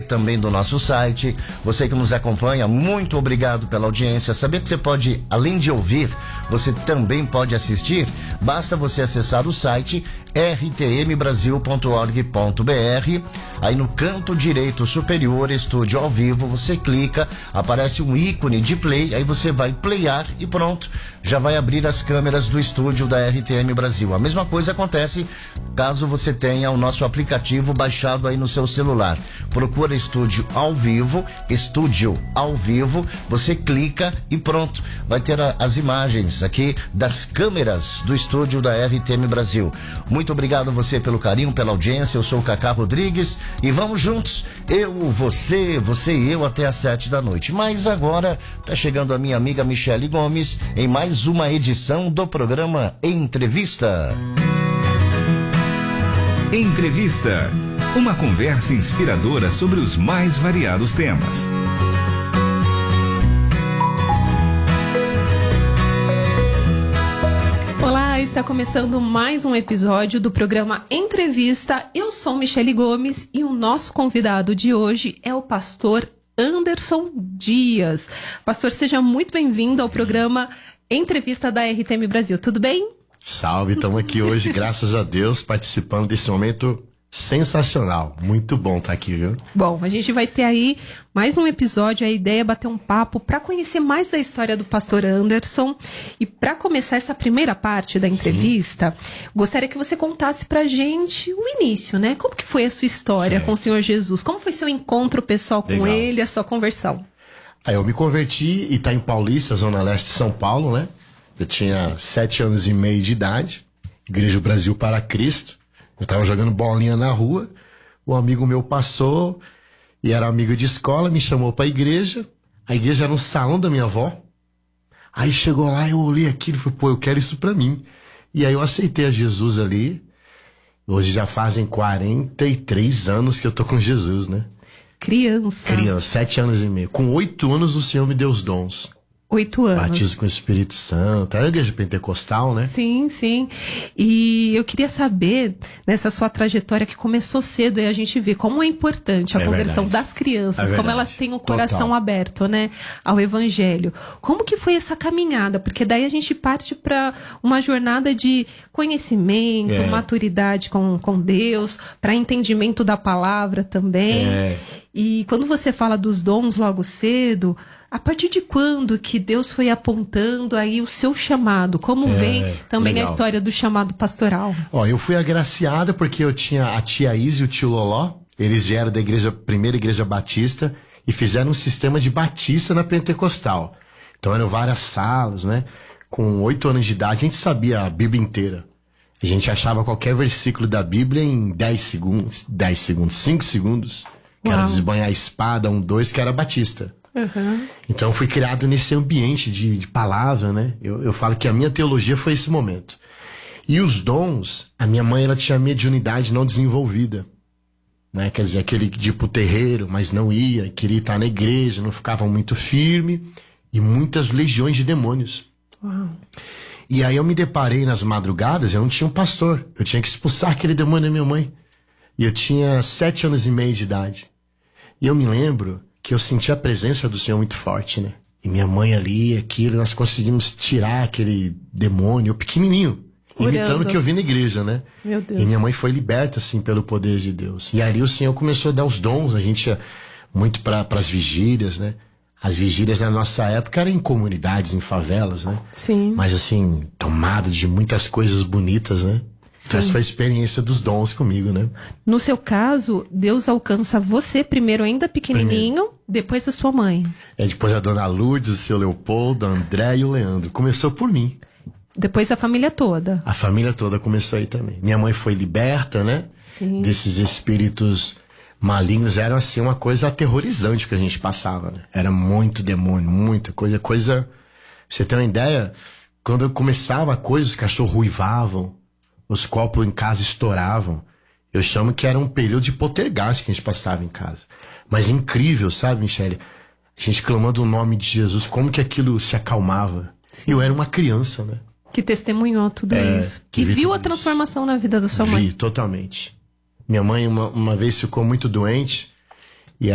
também do nosso site. Você que nos acompanha, muito obrigado pela audiência. Sabia que você pode, além de ouvir, você também pode assistir? Basta você acessar o site rtmbrasil.org.br. Aí no canto direito superior, estúdio ao vivo, você clica, aparece um ícone de play, aí você vai playar e pronto, já vai abrir as câmeras do estúdio da RTM Brasil. A mesma coisa acontece caso você tenha o nosso aplicativo baixado aí no seu celular. Procura estúdio ao vivo, você clica e pronto, vai ter as imagens aqui das câmeras do estúdio da RTM Brasil. Muito obrigado você pelo carinho, pela audiência. Eu sou o Cacá Rodrigues e vamos juntos, você e eu até às 7 da noite. Mas agora tá chegando a minha amiga Michele Gomes em mais uma edição do programa Entrevista. Entrevista, uma conversa inspiradora sobre os mais variados temas. Olá, está começando mais um episódio do programa Entrevista. Eu sou Michele Gomes e o nosso convidado de hoje é o pastor Anderson Dias. Pastor, seja muito bem-vindo ao programa Entrevista da RTM Brasil. Tudo bem? Salve, estamos aqui hoje, graças a Deus, participando desse momento sensacional. Muito bom estar aqui, viu? Bom, a gente vai ter aí mais um episódio. A ideia é bater um papo para conhecer mais da história do pastor Anderson. E para começar essa primeira parte da entrevista, gostaria que você contasse pra gente o início, né? Como que foi a sua história com o Senhor Jesus? Como foi seu encontro pessoal com ele, a sua conversão? Aí eu me converti em Itaim Paulista, Zona Leste de São Paulo, né? Eu tinha 7 anos e meio de idade, Igreja Brasil para Cristo. Eu tava jogando bolinha na rua, um amigo meu passou e era amigo de escola, me chamou pra igreja. A igreja era no salão da minha avó. Aí chegou lá, eu olhei aquilo e falei, pô, eu quero isso pra mim. E aí eu aceitei a Jesus ali. Hoje já fazem 43 anos que eu tô com Jesus, né? Criança, 7 anos e meio. Com 8 anos o Senhor me deu os dons. 8 anos. Batismo com o Espírito Santo. Era a igreja pentecostal, né? Sim, sim. E eu queria saber, nessa sua trajetória que começou cedo, e a gente vê como é importante a conversão das crianças, como elas têm o coração aberto, né, ao evangelho. Como que foi essa caminhada? Porque daí a gente parte para uma jornada de conhecimento, maturidade com Deus, para entendimento da palavra também. E quando você fala dos dons logo cedo, a partir de quando que Deus foi apontando aí o seu chamado? Como vem também a história do chamado pastoral? Ó, eu fui agraciada porque eu tinha a tia Isa e o tio Loló. Eles vieram da primeira igreja batista e fizeram um sistema de batista na pentecostal. Então eram várias salas, né? Com 8 anos de idade a gente sabia a Bíblia inteira. A gente achava qualquer versículo da Bíblia em 5 segundos. Que era desbanhar a espada, 1, 2, que era batista. Então eu fui criado nesse ambiente de palavra, né? Eu falo que a minha teologia foi esse momento. E os dons, a minha mãe, ela tinha mediunidade não desenvolvida, né? Quer dizer, aquele de ir pro terreiro, mas não ia, queria estar na igreja, não ficava muito firme, e muitas legiões de demônios. E aí eu me deparei nas madrugadas, eu não tinha um pastor, eu tinha que expulsar aquele demônio da minha mãe. E eu tinha 7 anos e meio de idade. E eu me lembro que eu senti a presença do Senhor muito forte, né? E minha mãe ali, aquilo, nós conseguimos tirar aquele demônio, pequenininho, imitando o que eu vi na igreja, né? Meu Deus. E minha mãe foi liberta, assim, pelo poder de Deus. E ali o Senhor começou a dar os dons, a gente ia muito para as vigílias, né? As vigílias na nossa época eram em comunidades, em favelas, né? Sim. Mas assim, tomado de muitas coisas bonitas, né? Então, essa foi a experiência dos dons comigo, né? No seu caso, Deus alcança você primeiro, ainda pequenininho, depois a sua mãe. Depois a dona Lourdes, o seu Leopoldo, a André e o Leandro. Começou por mim. Depois a família toda. A família toda começou aí também. Minha mãe foi liberta, né? Sim. Desses espíritos malignos. Era assim uma coisa aterrorizante que a gente passava, né? Era muito demônio, muita coisa. Pra você ter uma ideia, quando eu começava a coisa, os cachorros ruivavam. Os copos em casa estouravam. Eu chamo que era um período de poltergeist que a gente passava em casa. Mas incrível, sabe, Michele? A gente clamando o nome de Jesus, como que aquilo se acalmava. Sim. Eu era uma criança, né? Que testemunhou tudo isso. Que viu a transformação na vida da sua mãe. Vi, totalmente. Minha mãe uma vez ficou muito doente